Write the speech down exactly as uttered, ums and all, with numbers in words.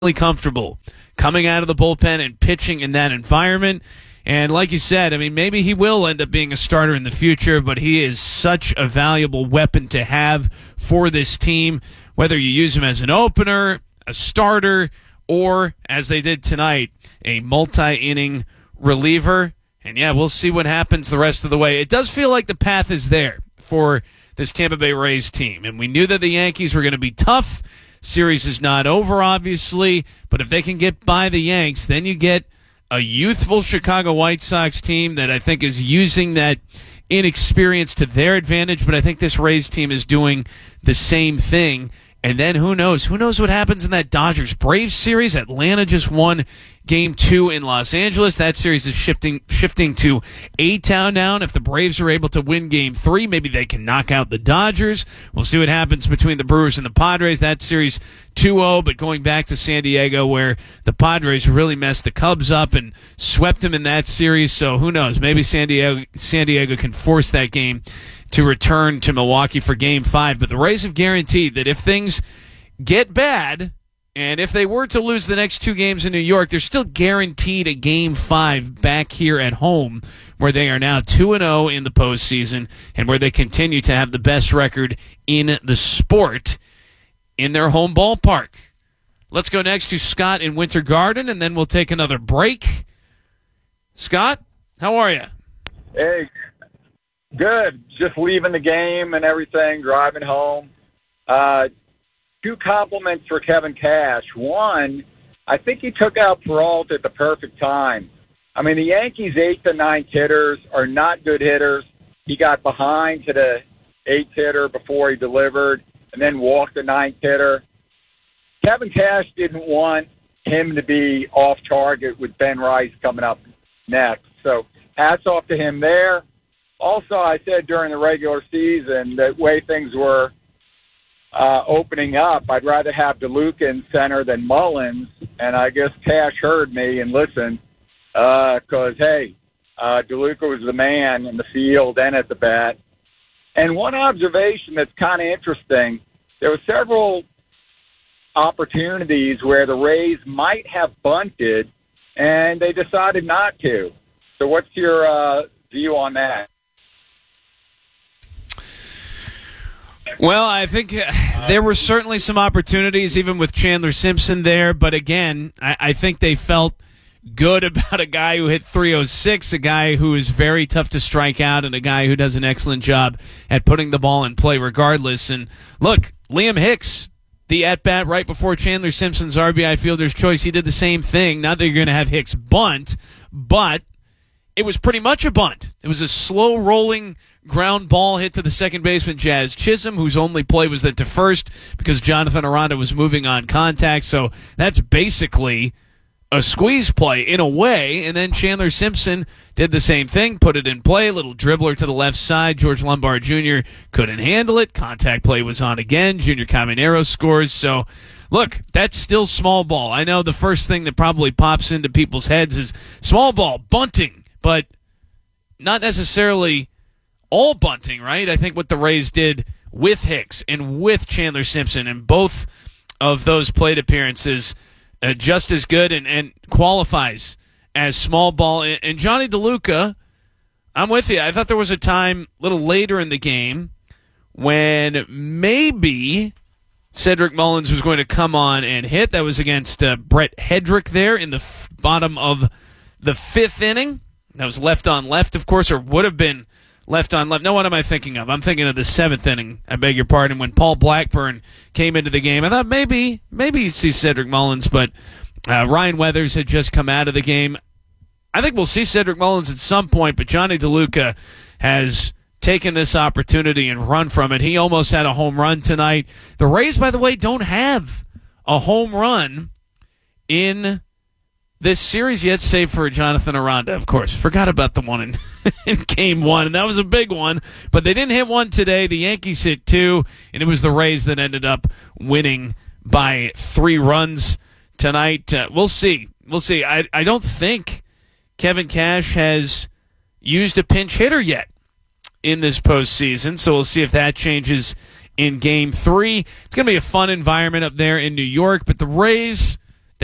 comfortable coming out of the bullpen and pitching in that environment. And like you said, I mean, maybe he will end up being a starter in the future, but he is such a valuable weapon to have for this team, whether you use him as an opener, a starter, or, as they did tonight, a multi-inning reliever. And, yeah, we'll see what happens the rest of the way. It does feel like the path is there for this Tampa Bay Rays team. And we knew that the Yankees were going to be tough. Series is not over, obviously, but if they can get by the Yanks, then you get a youthful Chicago White Sox team that I think is using that inexperience to their advantage, but I think this Rays team is doing the same thing. And then who knows? Who knows what happens in that Dodgers-Braves series? Atlanta just won Game two in Los Angeles. That series is shifting shifting to A-Town now. And if the Braves are able to win Game three, maybe they can knock out the Dodgers. We'll see what happens between the Brewers and the Padres. That series two oh, but going back to San Diego where the Padres really messed the Cubs up and swept them in that series. So who knows? Maybe San Diego, San Diego can force that game to return to Milwaukee for Game five. But the Rays have guaranteed that if things get bad, and if they were to lose the next two games in New York, they're still guaranteed a Game five back here at home, where they are now two and oh in the postseason, and where they continue to have the best record in the sport in their home ballpark. Let's go next to Scott in Winter Garden, and then we'll take another break. Scott, how are you? Hey, good. Just leaving the game and everything, driving home. Uh, two compliments for Kevin Cash. One, I think he took out Peralta at the perfect time. I mean, the Yankees' eighth and ninth hitters are not good hitters. He got behind to the eighth hitter before he delivered and then walked the ninth hitter. Kevin Cash didn't want him to be off target with Ben Rice coming up next. So hats off to him there. Also, I said during the regular season that way things were uh, opening up, I'd rather have DeLuca in center than Mullins, and I guess Cash heard me and listened because, uh, hey, uh, DeLuca was the man in the field and at the bat. And one observation that's kind of interesting, there were several opportunities where the Rays might have bunted, and they decided not to. So what's your uh, view on that? Well, I think there were certainly some opportunities, even with Chandler Simpson there. But again, I, I think they felt good about a guy who hit three oh six, a guy who is very tough to strike out, and a guy who does an excellent job at putting the ball in play regardless. And look, Liam Hicks, the at-bat right before Chandler Simpson's R B I fielder's choice, he did the same thing. Not that you're going to have Hicks bunt, but it was pretty much a bunt. It was a slow-rolling ground ball hit to the second baseman, Jazz Chisholm, whose only play was then to first because Jonathan Aranda was moving on contact. So that's basically a squeeze play in a way. And then Chandler Simpson did the same thing, put it in play, little dribbler to the left side. George Lombard Junior couldn't handle it. Contact play was on again. Junior Caminero scores. So, look, that's still small ball. I know the first thing that probably pops into people's heads is small ball, bunting, but not necessarily all bunting, right? I think what the Rays did with Hicks and with Chandler Simpson and both of those plate appearances uh, just as good and, and qualifies as small ball. And, and Johnny DeLuca, I'm with you. I thought there was a time a little later in the game when maybe Cedric Mullins was going to come on and hit. That was against uh, Brett Hedrick there in the f- bottom of the fifth inning. That was left on left, of course, or would have been left on left. No, what am I thinking of? I'm thinking of the seventh inning, I beg your pardon, when Paul Blackburn came into the game. I thought maybe maybe you'd see Cedric Mullins, but uh, Ryan Weathers had just come out of the game. I think we'll see Cedric Mullins at some point, but Johnny DeLuca has taken this opportunity and run from it. He almost had a home run tonight. The Rays, by the way, don't have a home run in this series yet, save for Jonathan Aranda, of course. Forgot about the one in, in game one, and that was a big one. But they didn't hit one today. The Yankees hit two, and it was the Rays that ended up winning by three runs tonight. Uh, we'll see. We'll see. I, I don't think Kevin Cash has used a pinch hitter yet in this postseason, so we'll see if that changes in game three. It's going to be a fun environment up there in New York, but the Rays,